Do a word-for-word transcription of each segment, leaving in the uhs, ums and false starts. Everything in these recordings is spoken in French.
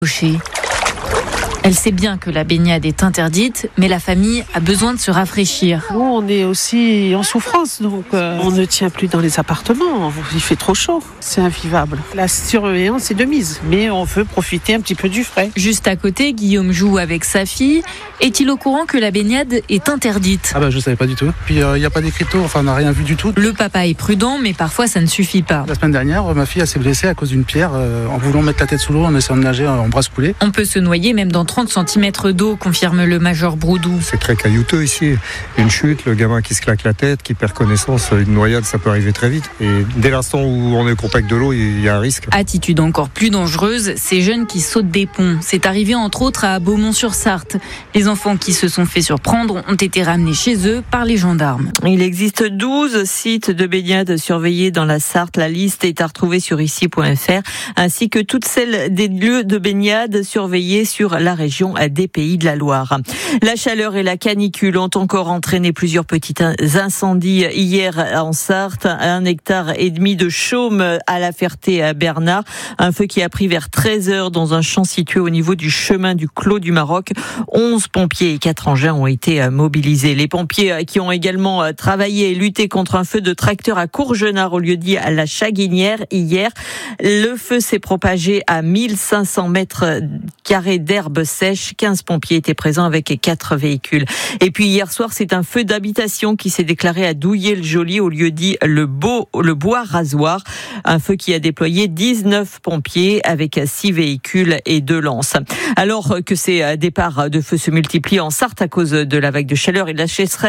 Elle sait bien que la baignade est interdite, mais la famille a besoin de se rafraîchir. Nous, on est aussi en souffrance, donc euh, on ne tient plus dans les appartements. Il fait trop chaud, c'est invivable. La surveillance est de mise, mais on veut profiter un petit peu du frais. Juste à côté, Guillaume joue avec sa fille. Est-il au courant que la baignade est interdite ? Ah bah je savais pas du tout. Puis il euh, n'y a pas d'écriteau, enfin on n'a rien vu du tout. Le papa est prudent, mais parfois ça ne suffit pas. La semaine dernière, ma fille elle s'est blessée à cause d'une pierre euh, en voulant mettre la tête sous l'eau, en essayant de nager en brasse coulée. On peut se noyer même dans trente centimètres d'eau, confirme le major Broudou. C'est très caillouteux ici. Une chute, le gamin qui se claque la tête, qui perd connaissance, une noyade, ça peut arriver très vite. Et dès l'instant où on est au contact de l'eau, il y a un risque. Attitude encore plus dangereuse, ces jeunes qui sautent des ponts. C'est arrivé entre autres à Beaumont-sur-Sarthe. Les enfants qui se sont fait surprendre ont été ramenés chez eux par les gendarmes. Il existe douze sites de baignade surveillés dans la Sarthe. La liste est à retrouver sur ici point f r, ainsi que toutes celles des lieux de baignade surveillés sur la région des Pays de la Loire. La chaleur et la canicule ont encore entraîné plusieurs petits incendies hier en Sarthe. Un hectare et demi de chaume à La Ferté à Bernard. Un feu qui a pris vers treize heures dans un champ situé au niveau du chemin du Clos du Maroc. onze pompiers et quatre engins ont été mobilisés. Les pompiers qui ont également travaillé et lutté contre un feu de tracteur à Courgenard au lieu-dit à la Chaguinière hier. Le feu s'est propagé à mille cinq cents mètres carrés d'herbe sèche. quinze pompiers étaient présents avec quatre véhicules. Et puis hier soir, c'est un feu d'habitation qui s'est déclaré à Douillet-le-Joli au lieu-dit le, Beau, le Bois Rasoir. Un feu qui a déployé dix-neuf pompiers avec six véhicules et deux lances. Alors que ces départs de feu se multiplient en Sarthe à cause de la vague de chaleur et de la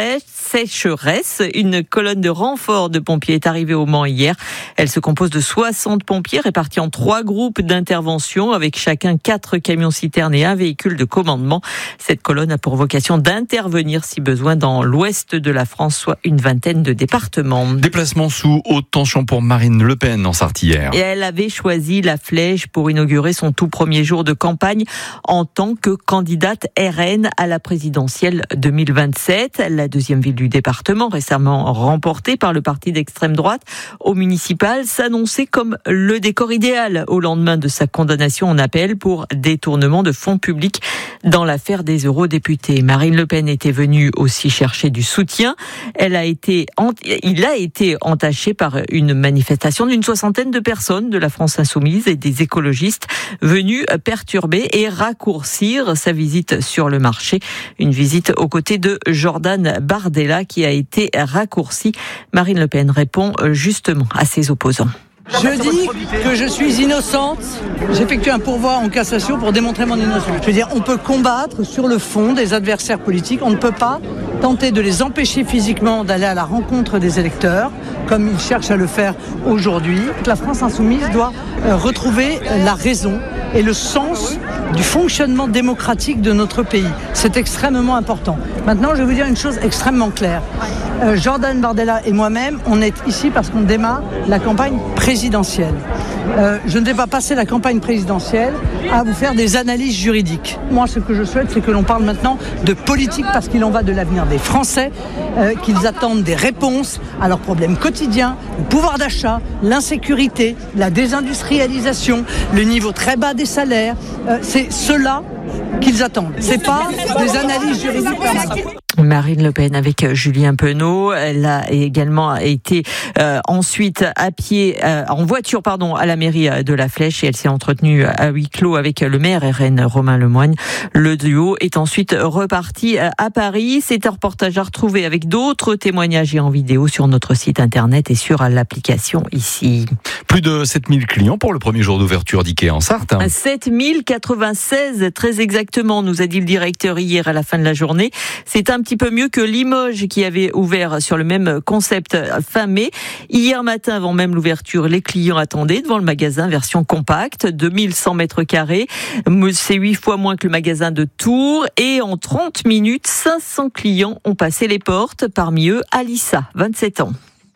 sécheresse, une colonne de renfort de pompiers est arrivée au Mans hier. Elle se compose de soixante pompiers répartis en trois groupes d'intervention avec chacun quatre camions-citernes et un véhicule de commandement. Cette colonne a pour vocation d'intervenir si besoin dans l'ouest de la France, soit une vingtaine de départements. Déplacement sous haute tension pour Marine Le Pen en Sarthe hier. Et elle avait choisi la Flèche pour inaugurer son tout premier jour de campagne en tant que candidate R N à la présidentielle deux mille vingt-sept. La deuxième ville du département, récemment remportée par le parti d'extrême droite au municipal, s'annonçait comme le décor idéal au lendemain de sa condamnation en appel pour détournement de fonds publics dans l'affaire des eurodéputés. Marine Le Pen était venue aussi chercher du soutien. Elle a été, il a été entaché par une manifestation d'une soixantaine de personnes de la France insoumise et des écologistes venus perturber et raccourcir sa visite sur le marché. Une visite aux côtés de Jordan Bardella qui a été raccourcie. Marine Le Pen répond justement à ses opposants. Je dis que je suis innocente. J'effectue un pourvoi en cassation pour démontrer mon innocence. Je veux dire, on peut combattre sur le fond des adversaires politiques. On ne peut pas tenter de les empêcher physiquement d'aller à la rencontre des électeurs, comme ils cherchent à le faire aujourd'hui. La France insoumise doit retrouver la raison et le sens du fonctionnement démocratique de notre pays. C'est extrêmement important. Maintenant, je vais vous dire une chose extrêmement claire. Euh, Jordan Bardella et moi-même, on est ici parce qu'on démarre la campagne présidentielle. Euh, je ne vais pas passer la campagne présidentielle à vous faire des analyses juridiques. Moi, ce que je souhaite, c'est que l'on parle maintenant de politique parce qu'il en va de l'avenir des Français, euh, qu'ils attendent des réponses à leurs problèmes quotidiens, le pouvoir d'achat, l'insécurité, la désindustrialisation, le niveau très bas des salaires. Euh, c'est cela qu'ils attendent. C'est pas des analyses juridiques permanentes. Marine Le Pen avec Julien Penaud. Elle a également été euh, ensuite à pied, euh, en voiture, pardon, à la mairie de La Flèche et elle s'est entretenue à huis clos avec le maire R N Romain Lemoigne. Le duo est ensuite reparti à Paris. C'est un reportage à retrouver avec d'autres témoignages et en vidéo sur notre site internet et sur l'application ici. Plus de sept mille clients pour le premier jour d'ouverture d'IKEA en Sarthe. sept mille quatre-vingt-seize, très exactement, nous a dit le directeur hier à la fin de la journée. C'est un petit peu mieux que Limoges qui avait ouvert sur le même concept fin mai. Hier matin, avant même l'ouverture, les clients attendaient devant le magasin version compacte, deux mille cent mètres carrés. C'est huit fois moins que le magasin de Tours. Et en trente minutes, cinq cents clients ont passé les portes. Parmi eux, Alissa, vingt-sept ans.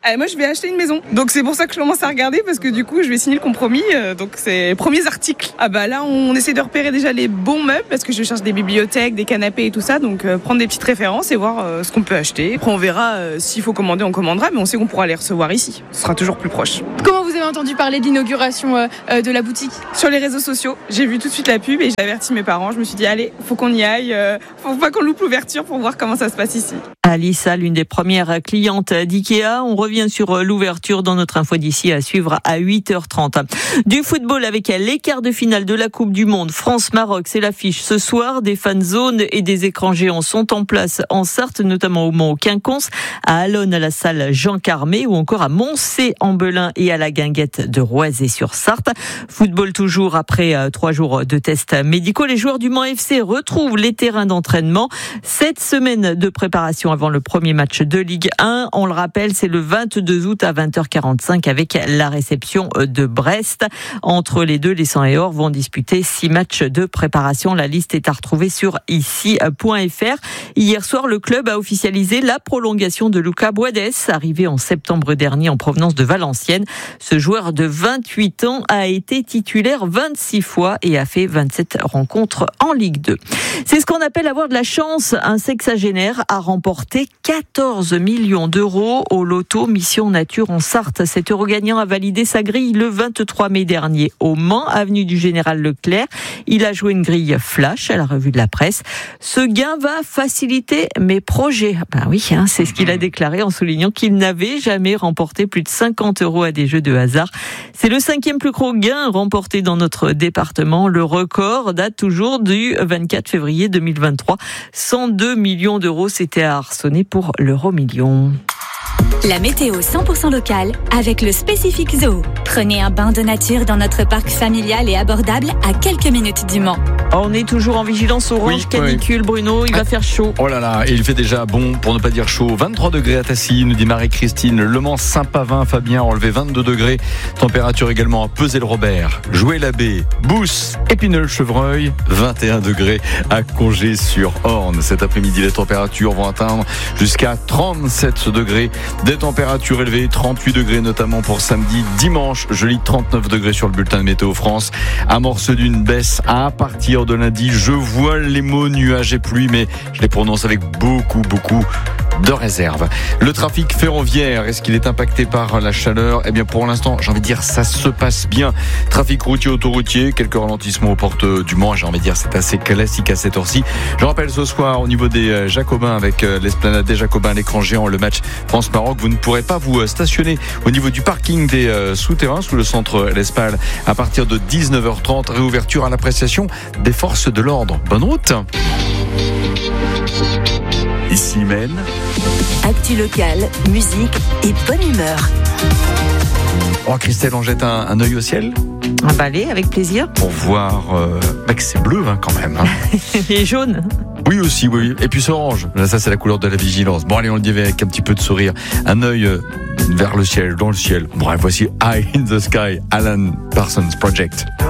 Euh, moi, je vais acheter une maison. Donc, c'est pour ça que je commence à regarder parce que du coup, je vais signer le compromis. Euh, donc, c'est les premiers articles. Ah bah là, on essaie de repérer déjà les bons meubles parce que je cherche des bibliothèques, des canapés et tout ça. Donc, euh, prendre des petites références et voir euh, ce qu'on peut acheter. Après, on verra euh, s'il faut commander, on commandera. Mais on sait qu'on pourra les recevoir ici. Ce sera toujours plus proche. Comment vous avez entendu parler de l'inauguration euh, euh, de la boutique ? Sur les réseaux sociaux. J'ai vu tout de suite la pub et j'ai averti mes parents. Je me suis dit, allez, faut qu'on y aille. Euh, faut pas qu'on loupe l'ouverture pour voir comment ça se passe ici. Alissa, l'une des premières clientes d'IKEA. On revient sur l'ouverture dans notre info d'ici à suivre à huit heures trente. Du football avec les quarts de finale de la Coupe du Monde. France-Maroc, c'est l'affiche ce soir. Des fan zones et des écrans géants sont en place en Sarthe, notamment au Mont Quinconce, à Allonne à la salle Jean Carmé ou encore à Moncé-en-Belin et à la Guinguette de Roisey-sur-Sarthe. Football toujours après euh, trois jours de tests médicaux. Les joueurs du Mans F C retrouvent les terrains d'entraînement. Sept semaines de préparation avant le premier match de Ligue un. On le rappelle, c'est le vingt-deux août à vingt heures quarante-cinq avec la réception de Brest. Entre les deux, les sang et or vont disputer six matchs de préparation. La liste est à retrouver sur ici point f r. Hier soir, le club a officialisé la prolongation de Lucas Boades, arrivé en septembre dernier en provenance de Valenciennes. Ce joueur de vingt-huit ans a été titulaire vingt-six fois et a fait vingt-sept rencontres en Ligue deux. C'est ce qu'on appelle avoir de la chance. Un sexagénaire a remporté quatorze millions d'euros au loto Mission Nature en Sarthe. Cet Euro-gagnant a validé sa grille le vingt-trois mai dernier au Mans, avenue du Général Leclerc. Il a joué une grille flash à la revue de la presse. Ce gain va faciliter mes projets. Ben oui, hein, c'est ce qu'il a déclaré en soulignant qu'il n'avait jamais remporté plus de cinquante euros à des jeux de hasard. C'est le cinquième plus gros gain remporté dans notre département. Le record date toujours du vingt-quatre février deux mille vingt-trois. cent deux millions d'euros, c'était à Arcenay pour l'euro-million. La météo cent pour cent locale avec le Spécifique Zoo. Prenez un bain de nature dans notre parc familial et abordable à quelques minutes du Mans. On est toujours en vigilance orange, oui, canicule, oui. Bruno, il va faire chaud. Oh là là, et il fait déjà bon, pour ne pas dire chaud. vingt-trois degrés à Tassy, nous dit Marie-Christine. Le Mans, Saint-Pavin, Fabien, enlevé vingt-deux degrés. Température également à Pesé-le-Robert, Joué-l'Abbé, Bousse, Épineux-le-Chevreuil, vingt et un degrés à Congé-sur-Orne. Cet après-midi, les températures vont atteindre jusqu'à trente-sept degrés. Des températures élevées, trente-huit degrés notamment pour samedi, dimanche, joli trente-neuf degrés sur le bulletin de Météo France. Amorce d'une baisse à partir de lundi. Je vois les mots nuages et pluie, mais je les prononce avec beaucoup, beaucoup de réserve. Le trafic ferroviaire, est-ce qu'il est impacté par la chaleur ? Eh bien, pour l'instant, j'ai envie de dire, ça se passe bien. Trafic routier, autoroutier, quelques ralentissements aux portes du Mans. J'ai envie de dire, c'est assez classique à cette heure-ci. Je rappelle ce soir, au niveau des Jacobins, avec l'esplanade des Jacobins, l'écran géant, le match France-Maroc, vous ne pourrez pas vous stationner au niveau du parking des souterrains sous le centre L'Espal à partir de dix-neuf heures trente. Réouverture à l'appréciation des forces de l'ordre. Bonne route. Ici même. Actu locale, musique et bonne humeur. Oh, Christelle, on jette un, un œil au ciel. Ah bah allez, avec plaisir. Pour voir euh, bah que c'est bleu hein, quand même. Hein. Et jaune. Oui aussi, oui. Et puis c'est orange. Là, ça c'est la couleur de la vigilance. Bon allez, on le dit avec un petit peu de sourire. Un œil euh, vers le ciel, dans le ciel. Bref, voici Eye in the Sky, Alan Parsons Project.